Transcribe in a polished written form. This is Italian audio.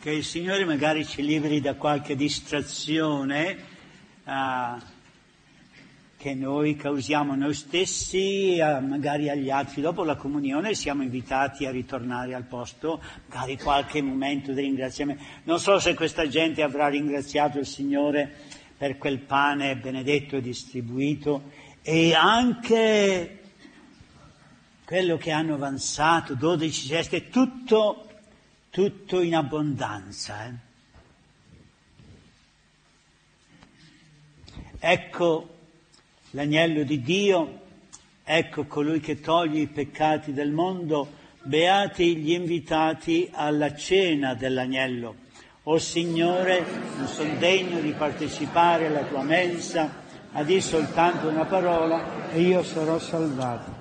Che il Signore magari ci liberi da qualche distrazione che noi causiamo noi stessi, magari agli altri. Dopo la comunione siamo invitati a ritornare al posto, magari qualche momento di ringraziamento. Non so se questa gente avrà ringraziato il Signore per quel pane benedetto e distribuito, e anche quello che hanno avanzato, 12 ceste, tutto in abbondanza. Ecco l'agnello di Dio, ecco colui che toglie i peccati del mondo, beati gli invitati alla cena dell'agnello. O Signore, non sono degno di partecipare alla tua mensa, ma di soltanto una parola e io sarò salvato.